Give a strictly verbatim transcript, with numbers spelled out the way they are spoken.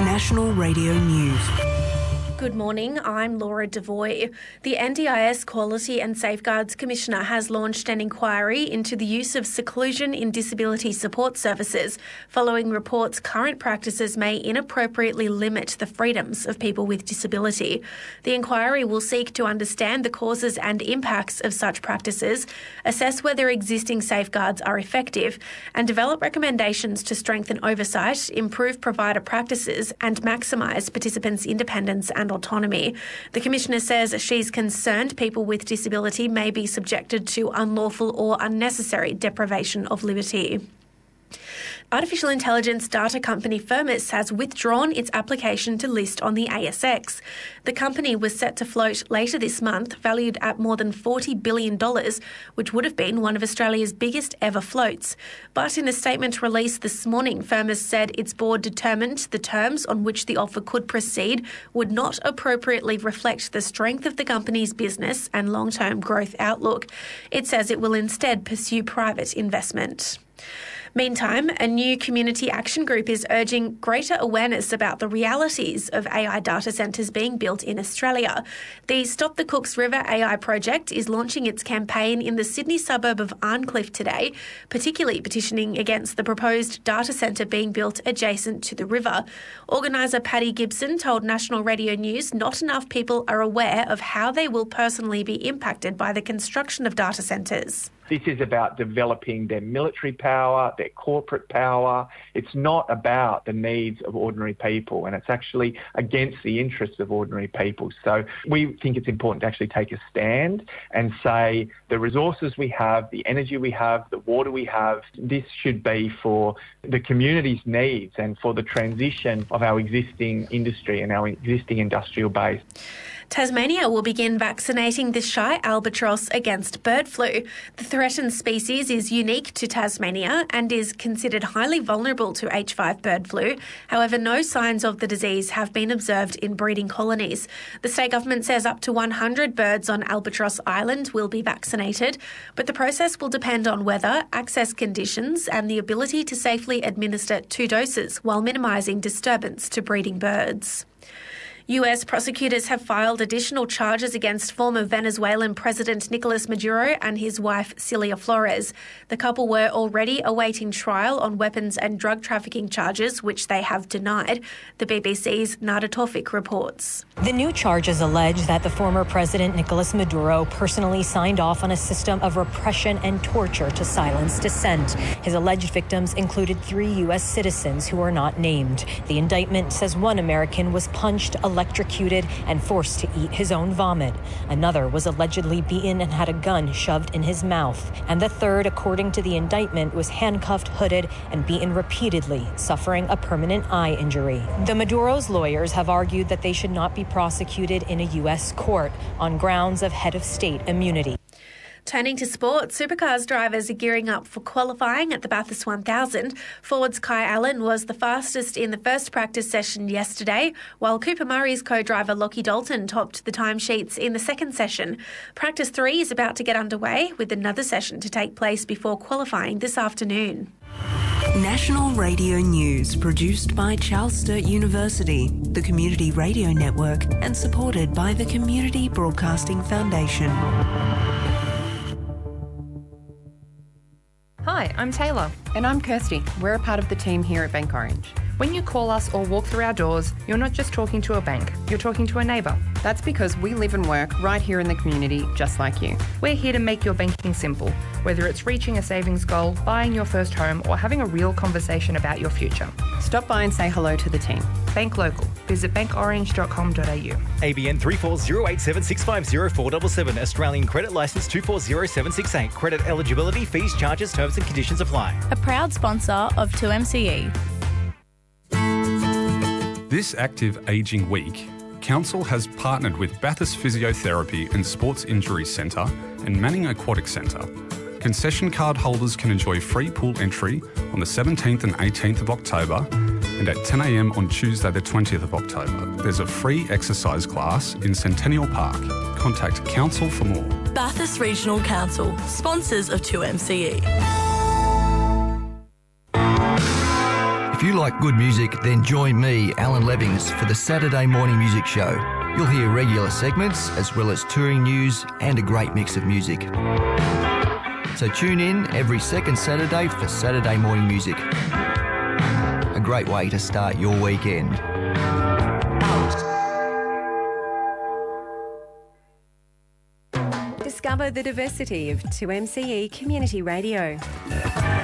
National Radio News. Good morning, I'm Laura Devoy. The N D I S Quality and Safeguards Commissioner has launched an inquiry into the use of seclusion in disability support services, following reports current practices may inappropriately limit the freedoms of people with disability. The inquiry will seek to understand the causes and impacts of such practices, assess whether existing safeguards are effective, and develop recommendations to strengthen oversight, improve provider practices, and maximise participants' independence and autonomy. The Commissioner says she's concerned people with disability may be subjected to unlawful or unnecessary deprivation of liberty. Artificial intelligence data company Firmus has withdrawn its application to list on the A S X. The company was set to float later this month, valued at more than forty billion dollars, which would have been one of Australia's biggest ever floats. But in a statement released this morning, Firmus said its board determined the terms on which the offer could proceed would not appropriately reflect the strength of the company's business and long-term growth outlook. It says it will instead pursue private investment. Meantime, a new community action group is urging greater awareness about the realities of A I data centres being built in Australia. The Stop the Cooks River A I project is launching its campaign in the Sydney suburb of Arncliffe today, particularly petitioning against the proposed data centre being built adjacent to the river. Organiser Paddy Gibson told National Radio News not enough people are aware of how they will personally be impacted by the construction of data centres. This is about developing their military power, their corporate power. It's not about the needs of ordinary people, and it's actually against the interests of ordinary people. So we think it's important to actually take a stand and say the resources we have, the energy we have, the water we have, this should be for the community's needs and for the transition of our existing industry and our existing industrial base. Tasmania will begin vaccinating the shy albatross against bird flu. The threatened species is unique to Tasmania and is considered highly vulnerable to H five bird flu. However, no signs of the disease have been observed in breeding colonies. The state government says up to one hundred birds on Albatross Island will be vaccinated, but the process will depend on weather, access conditions, and the ability to safely administer two doses while minimising disturbance to breeding birds. U S prosecutors have filed additional charges against former Venezuelan President Nicolas Maduro and his wife Cilia Flores. The couple were already awaiting trial on weapons and drug trafficking charges, which they have denied. The B B C's Nada Tawfik reports. The new charges allege that the former President Nicolas Maduro personally signed off on a system of repression and torture to silence dissent. His alleged victims included three U S citizens who are not named. The indictment says one American was punched, electrocuted, and forced to eat his own vomit. Another was allegedly beaten and had a gun shoved in his mouth. And the third, according to the indictment, was handcuffed, hooded, and beaten repeatedly, suffering a permanent eye injury. The Maduro's lawyers have argued that they should not be prosecuted in a U S court on grounds of head of state immunity. Turning to sport, supercars drivers are gearing up for qualifying at the Bathurst one thousand. Ford's Kai Allen was the fastest in the first practice session yesterday, while Cooper Murray's co-driver Lockie Dalton topped the timesheets in the second session. Practice three is about to get underway, with another session to take place before qualifying this afternoon. National Radio News, produced by Charles Sturt University, the Community Radio Network, and supported by the Community Broadcasting Foundation. Hi, I'm Taylor. And I'm Kirsty. We're a part of the team here at Bank Orange. When you call us or walk through our doors, you're not just talking to a bank, you're talking to a neighbour. That's because we live and work right here in the community, just like you. We're here to make your banking simple, whether it's reaching a savings goal, buying your first home, or having a real conversation about your future. Stop by and say hello to the team. Bank local. Visit bank orange dot com dot a u. A B N three four zero eight seven six five zero four seven seven. Australian Credit Licence two four zero seven six eight. Credit eligibility, fees, charges, terms and conditions apply. A proud sponsor of two M C E. This Active Ageing Week, Council has partnered with Bathurst Physiotherapy and Sports Injury Centre and Manning Aquatic Centre. Concession card holders can enjoy free pool entry on the seventeenth and eighteenth of October, and at ten a m on Tuesday the twentieth of October. There's a free exercise class in Centennial Park. Contact Council for more. Bathurst Regional Council, sponsors of two M C E. If you like good music, then join me, Alan Levings, for the Saturday Morning Music Show. You'll hear regular segments as well as touring news and a great mix of music. So tune in every second Saturday for Saturday Morning Music. A great way to start your weekend. Discover the diversity of two M C E Community Radio.